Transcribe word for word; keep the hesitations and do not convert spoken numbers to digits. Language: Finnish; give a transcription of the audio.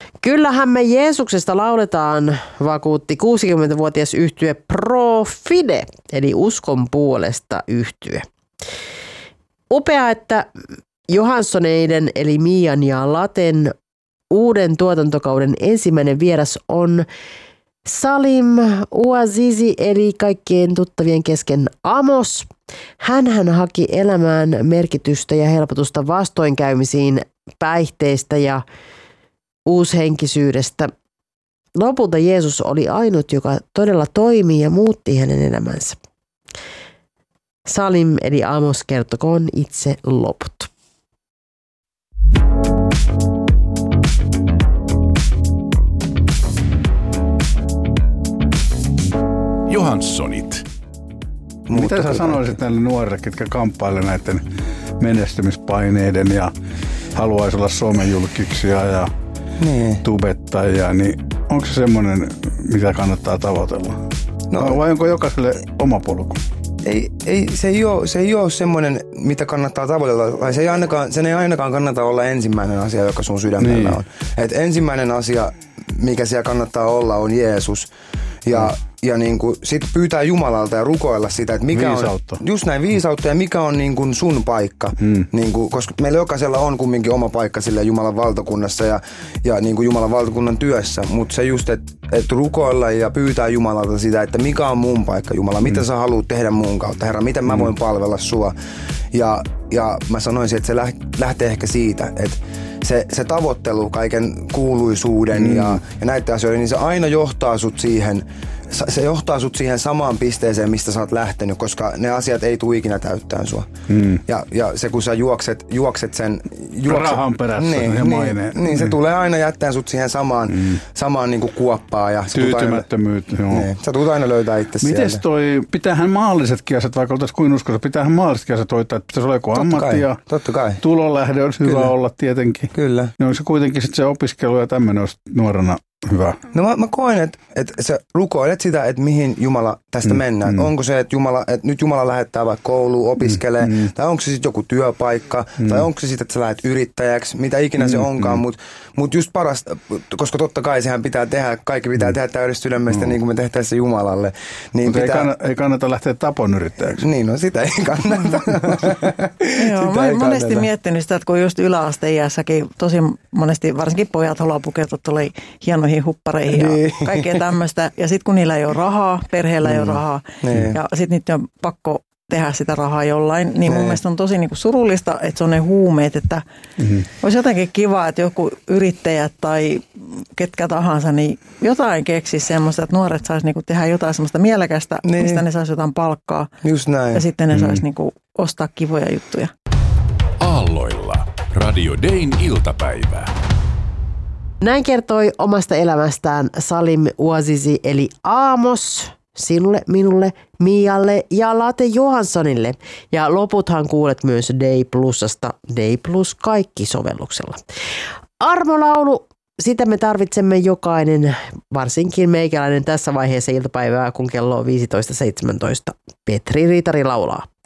Kyllähän me Jeesuksesta lauletaan, vakuutti kuusikymmentävuotias yhtye Pro Fide, eli uskon puolesta yhtye. Upea, että Johanssoneiden eli Mian ja Laten uuden tuotantokauden ensimmäinen vieras on Salim Ouazizi eli kaikkien tuttavien kesken Amos. Hänhän haki elämään merkitystä ja helpotusta vastoinkäymisiin päihteistä ja uushenkisyydestä. Lopulta Jeesus oli ainut, joka todella toimi ja muutti hänen elämänsä. Salim eli Amos kertokoon itse loput. Johanssonit. Mitä sä sanoisit näille nuorille, ketkä kamppailevat näiden menestymispaineiden ja haluaisi olla somejulkiksia ja niin. tubettajia, niin onko se semmoinen, mitä kannattaa tavoitella? No, vai onko jokaiselle oma polku? Ei, ei, se, ei ole, se ei ole semmoinen, mitä kannattaa tavoitella. Se ei ainakaan, sen ei ainakaan kannata olla ensimmäinen asia, joka sun sydämellä niin. on. Et ensimmäinen asia, mikä siellä kannattaa olla, on Jeesus. Ja, mm. ja niin kuin sit pyytää Jumalalta ja rukoilla sitä, että mikä viisautta. on just näin viisautta ja mikä on niin kuin sun paikka. Mm. Niin kuin, koska meillä jokaisella on kumminkin oma paikka sillä Jumalan valtakunnassa ja, ja niin kuin Jumalan valtakunnan työssä. Mutta se just, että et rukoilla ja pyytää Jumalalta sitä, että mikä on mun paikka Jumala, mitä mm. sä haluat tehdä mun kautta, Herra, miten mä voin palvella sua. Ja, ja mä sanoisin, että se lähtee ehkä siitä, että se, se tavoittelu kaiken kuuluisuuden mm. ja, ja näiden asioiden, niin se aina johtaa sut siihen, se johtaa sut siihen samaan pisteeseen, mistä sä oot lähtenyt, koska ne asiat ei tule ikinä täyttään sua. Mm. Ja, ja se, kun sä juokset, juokset sen... Juokset, rahan perässä niin, ja niin, maineen. Niin, se mm. tulee aina jättämään sut siihen samaan, mm. samaan niin kuin kuoppaan. Ja tyytymättömyyttä, joo. Niin, sä tulet aina löytää itse sieltä. Mites toi, pitäähän maallisetkin asiat, vaikka oltaisiin kuin uskossa, pitäähän maallisetkin asiat hoitaa, että pitäisi olla joku totta ammatti kai, ja totta kai. Tulolähde olisi Kyllä. hyvä olla tietenkin. Kyllä. Niin onko se kuitenkin sitten se opiskelu ja tämmöinen olisi nuorena hyvä? No mä, mä koen, että, että sä rukoilet sitä, että mihin Jumala tästä mm, mennään. Mm. Onko se, että, Jumala, että nyt Jumala lähettää vaikka kouluun, opiskelee, mm, mm. tai onko se sitten joku työpaikka, mm. tai onko se sitten, että sä lähdet yrittäjäksi, mitä ikinä mm, se onkaan, mm. mutta mut just parasta, koska totta kai sehän pitää tehdä, kaikki pitää mm. tehdä täydestä sydämestä, mm. niin kuin me tehtäisiin se Jumalalle. Niin mutta pitää... ei, kannata, ei kannata lähteä tapon yrittäjäksi. Niin, no sitä ei kannata. Joo, mä oon monesti miettinyt sitä, että kun just yläasteiässäkin tosi monesti, varsinkin pojat haluaa pukeutua tuolle hienoihin huppareihin ja niin. kaikkea tämmöistä. Ja sitten kun niillä ei ole rahaa, perheellä mm. ei ole rahaa niin. ja sitten niitä on pakko tehdä sitä rahaa jollain, niin mun mielestä on tosi niinku surullista, että se on ne huumeet, että mm-hmm. olisi jotenkin kiva, että joku yrittäjät tai ketkä tahansa, niin jotain keksisi semmoista, että nuoret saisi niinku tehdä jotain semmoista mielekästä, niin. mistä ne saisi jotain palkkaa. Just näin. Ja sitten ne mm-hmm. saisi niinku ostaa kivoja juttuja. Aalloilla. Radio Dayn iltapäivää. Näin kertoi omasta elämästään Salim Ouazizi eli Amos sinulle, minulle, Mialle ja Late Johanssonille. Ja loputhan kuulet myös Day Plusasta, Day Plus kaikki sovelluksella. Armolaulu, sitä me tarvitsemme jokainen, varsinkin meikäläinen tässä vaiheessa iltapäivää, kun kello on viisitoista seitsemäntoista. Petri Riitari laulaa.